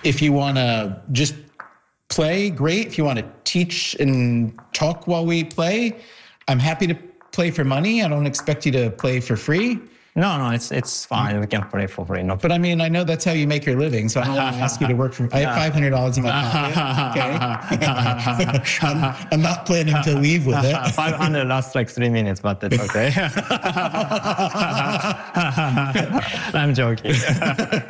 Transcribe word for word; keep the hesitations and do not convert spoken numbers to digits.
If you want to just play, great. If you want to teach and talk while we play, I'm happy to play for money. I don't expect you to play for free. No, no, it's it's fine. We can play for free. No. But I mean, I know that's how you make your living, so I don't want to ask you to work for. I have five hundred dollars in my pocket. Okay, I'm, I'm not planning to leave with it. Five hundred lasts like three minutes, but that's okay. I'm joking.